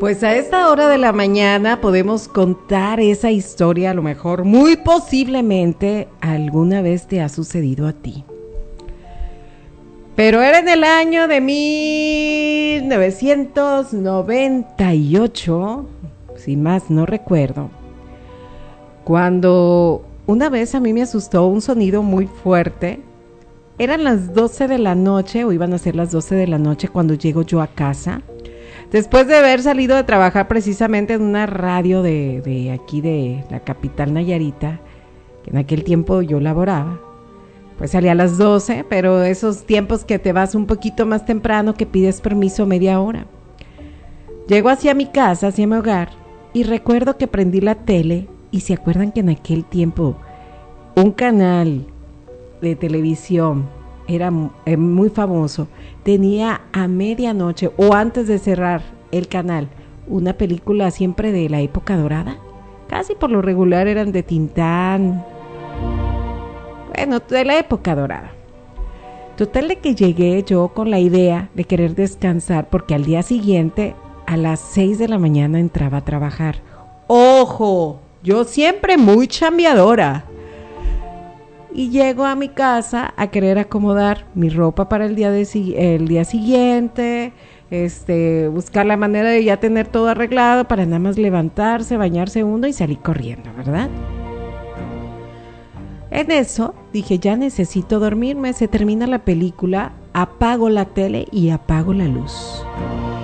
Pues a esta hora de la mañana podemos contar esa historia, a lo mejor, muy posiblemente, alguna vez te ha sucedido a ti. Pero era en el año de 1998, si más no recuerdo, cuando una vez a mí me asustó un sonido muy fuerte. Eran las 12 de la noche, o iban a ser las 12 de la noche cuando llego yo a casa. Después de haber salido de trabajar precisamente en una radio de aquí de la capital Nayarita, que en aquel tiempo yo laboraba, pues salí a las 12, pero esos tiempos que te vas un poquito más temprano, que pides permiso media hora. Llego hacia mi casa, hacia mi hogar, y recuerdo que prendí la tele, y se acuerdan que en aquel tiempo un canal de televisión era muy famoso, tenía a medianoche o antes de cerrar el canal una película siempre de la época dorada. Casi por lo regular eran de Tintán, bueno, de la época dorada. Total de que llegué yo con la idea de querer descansar porque al día siguiente a las 6 de la mañana entraba a trabajar. ¡Ojo! Yo siempre muy chambeadora. Y llego a mi casa a querer acomodar mi ropa para el día siguiente, buscar la manera de ya tener todo arreglado para nada más levantarse, bañarse uno y salir corriendo, ¿verdad? En eso dije, ya necesito dormirme, se termina la película, apago la tele y apago la luz.